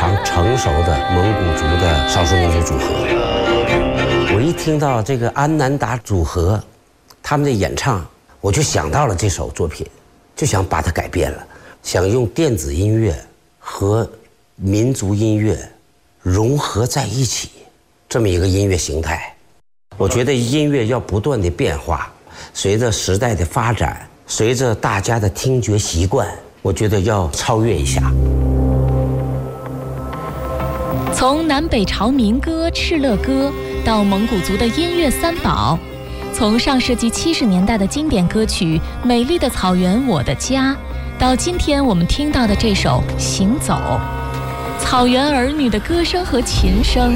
常成熟的蒙古族的少数民族组合。我一听到这个安南达组合他们的演唱，我就想到了这首作品，就想把它改编了，想用电子音乐和民族音乐融合在一起，这么一个音乐形态。我觉得音乐要不断的变化，随着时代的发展，随着大家的听觉习惯，我觉得要超越一下。 从南北朝民歌《敕勒歌》到蒙古族的音乐三宝，从上世纪70年代的经典歌曲《美丽的草原我的家》，到今天我们听到的这首《行走》，草原儿女的歌声和琴声